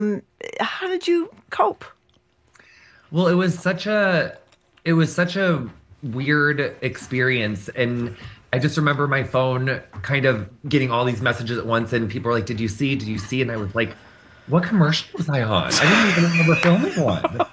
How did you cope? Well, it was such a weird experience, and I just remember my phone kind of getting all these messages at once, and people were like, "Did you see? Did you see?" And I was like, "What commercial was I on? I didn't even remember filming one."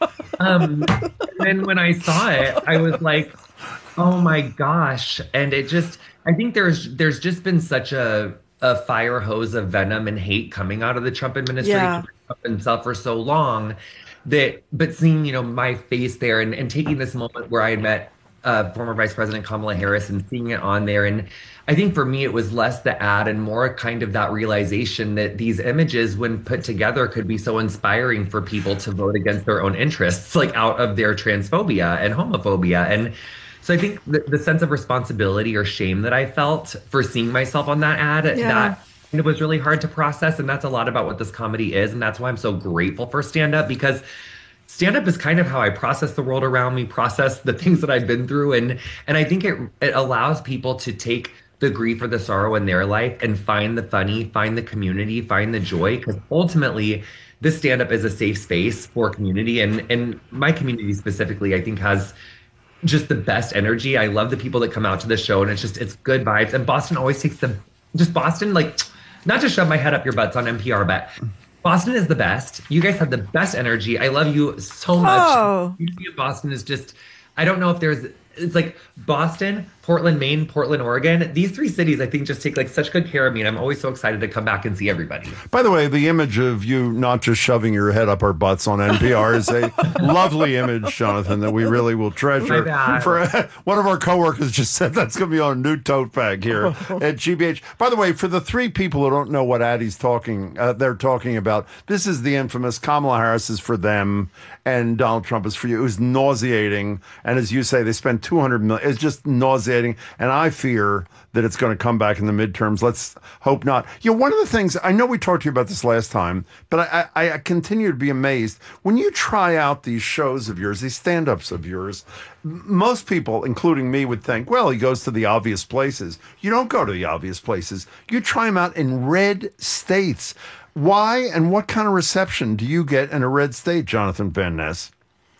And then when I saw it, I was like, "Oh my gosh!" And it just, I think there's just been such a fire hose of venom and hate coming out of the Trump administration Yeah. himself for so long that but seeing my face there and taking this moment where I had met former Vice President Kamala Harris and seeing it on there, and I think for me it was less the ad and more kind of that realization that these images when put together could be so inspiring for people to vote against their own interests, like out of their transphobia and homophobia. And so I think the sense of responsibility or shame that I felt for seeing myself on that ad, Yeah. that it was really hard to process. And that's a lot about what this comedy is. And that's why I'm so grateful for stand up, because stand up is kind of how I process the world around me, process the things that I've been through. And I think it allows people to take the grief or the sorrow in their life and find the funny, find the community, find the joy. Because ultimately, this stand up is a safe space for community. And my community specifically, I think, has just the best energy. I love the people that come out to the show, and it's good vibes. And Boston always takes the just Boston, like, not to shove my head up your butts on NPR, but Boston is the best. You guys have the best energy. I love you so much. The Oh, community of Boston is just, I don't know if there's, it's like Boston, Portland, Maine, Portland, Oregon. These three cities, I think, just take like such good care of me. And I'm always so excited to come back and see everybody. By the way, the image of you not just shoving your head up our butts on NPR is a lovely image, Jonathan, that we really will My treasure. bad. For one of our coworkers just said that's going to be on a new tote bag here at GBH. By the way, for the three people who don't know what they're talking about. This is the infamous Kamala Harris is for them, and Donald Trump is for you. It was nauseating, and as you say, they spent 200 million. It's just nauseating, and I fear that it's going to come back in the midterms. Let's hope not. One of the things, I know we talked to you about this last time, but I continue to be amazed. When you try out these shows of yours, these stand-ups of yours, most people, including me, would think, well, he goes to the obvious places. You don't go to the obvious places. You try them out in red states. Why and what kind of reception do you get in a red state, Jonathan Van Ness?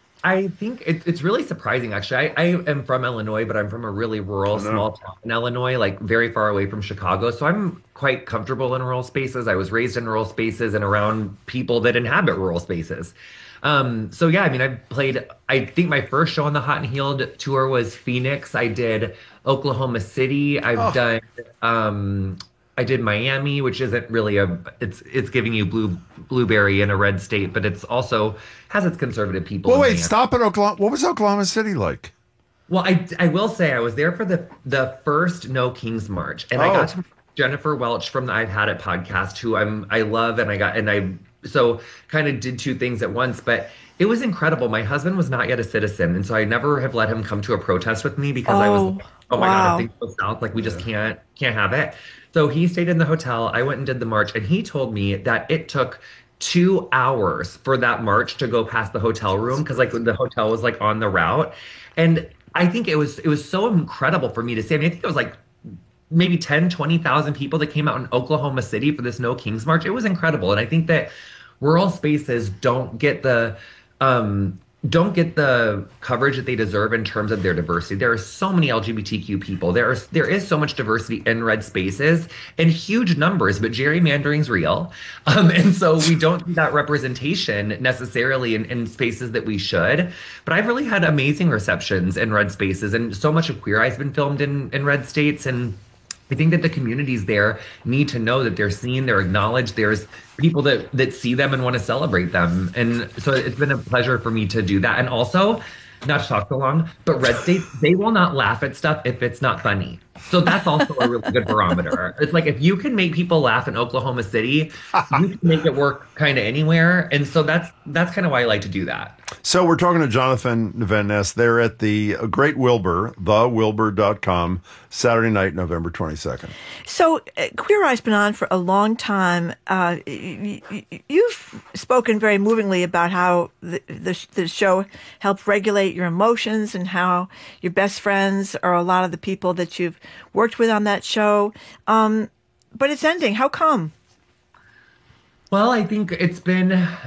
I think it's really surprising, actually. I am from Illinois, but I'm from a really rural, Oh, no. small town in Illinois, like very far away from Chicago. So I'm quite comfortable in rural spaces. I was raised in rural spaces and around people that inhabit rural spaces. So yeah, I mean, I think my first show on the Hot and Healed tour was Phoenix. I did Oklahoma City. Oh, I did Miami, which isn't really it's giving you blueberry in a red state, but it's also has its conservative people well, in wait, Miami. stop at Oklahoma. What was Oklahoma City like? Well, I will say I was there for the first No Kings March, and I got Oh, to meet Jennifer Welch from the I've Had It podcast, who I love, and I so kind of did two things at once, but it was incredible. My husband was not yet a citizen, and so I never have let him come to a protest with me because I was oh, like, oh my God, if wow. things go south, like we just can't have it. So he stayed in the hotel. I went and did the march, and he told me that it took 2 hours for that march to go past the hotel room because like the hotel was like on the route. And I think it was so incredible for me to see. I mean, I think it was like maybe 10, 20,000 people that came out in Oklahoma City for this No Kings March. It was incredible. And I think that rural spaces don't get the coverage that they deserve in terms of their diversity. There are so many LGBTQ people. There is so much diversity in red spaces in huge numbers, but gerrymandering's real. And so we don't see that representation necessarily in spaces that we should. But I've really had amazing receptions in red spaces, and so much of Queer Eye's been filmed in red states. And I think that the communities there need to know that they're seen, they're acknowledged. There's people that see them and want to celebrate them. And so it's been a pleasure for me to do that. And also, not to talk so long, but red states, they will not laugh at stuff if it's not funny. So that's also a really good barometer. It's like if you can make people laugh in Oklahoma City, you can make it work kind of anywhere. And so that's kind of why I like to do that. so we're talking to Jonathan Van Ness. They're at the Great Wilbur, thewilbur.com, Saturday night, November 22nd. So, Queer Eye's been on for a long time. You've spoken very movingly about how the show helped regulate your emotions and how your best friends are a lot of the people that you've worked with on that show. But it's ending. How come? Well, I think it's been